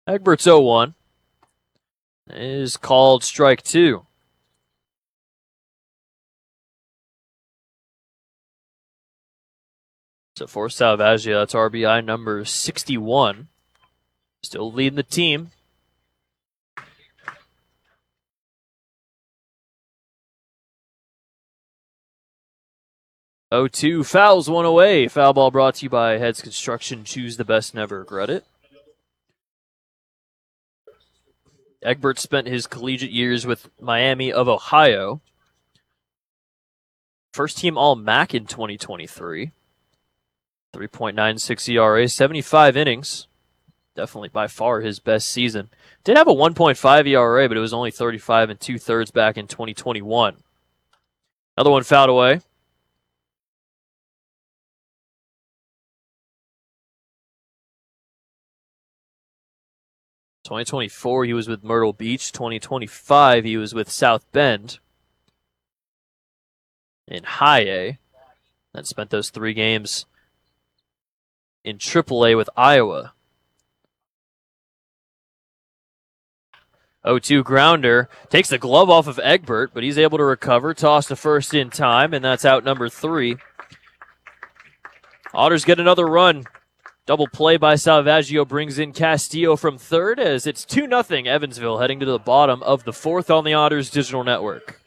Egbert's 0-1 is called strike two. So for Salvaggio, that's RBI number 61. Still leading the team. Oh, 2 fouls one away. Foul ball brought to you by Heads Construction. Choose the best, never regret it. Egbert spent his collegiate years with Miami of Ohio. First team All-MAC in 2023. 3.96 ERA, 75 innings. Definitely by far his best season. Did have a 1.5 ERA, but it was only 35 2/3 back in 2021. Another one fouled away. 2024, he was with Myrtle Beach. 2025, he was with South Bend in High A. Then spent those 3 games in AAA with Iowa. 0-2 grounder. Takes the glove off of Egbert, but he's able to recover. Toss to first in time, and that's out number 3. Otters get another run. Double play by Salvaggio brings in Castillo from third as it's 2-0 Evansville heading to the bottom of the 4th on the Otters Digital Network.